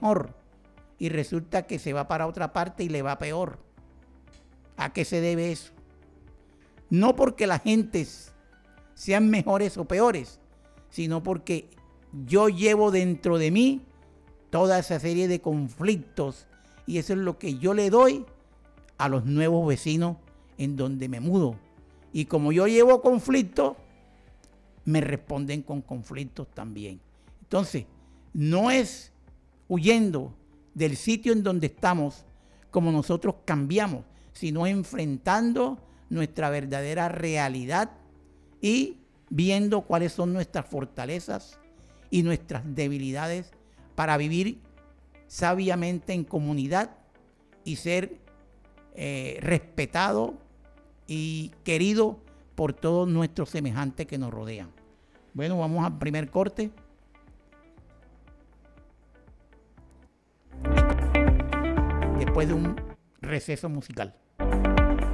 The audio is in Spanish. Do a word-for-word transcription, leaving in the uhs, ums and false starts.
mejor y resulta que se va para otra parte y le va peor. ¿A qué se debe eso? No porque las gentes sean mejores o peores, sino porque yo llevo dentro de mí toda esa serie de conflictos y eso es lo que yo le doy a los nuevos vecinos en donde me mudo. Y como yo llevo conflictos, me responden con conflictos también. Entonces, no es huyendo del sitio en donde estamos como nosotros cambiamos, sino enfrentando nuestra verdadera realidad y viendo cuáles son nuestras fortalezas y nuestras debilidades para vivir sabiamente en comunidad y ser eh, respetado y querido por todos nuestros semejantes que nos rodean. Bueno, vamos al primer corte. Después de un receso musical.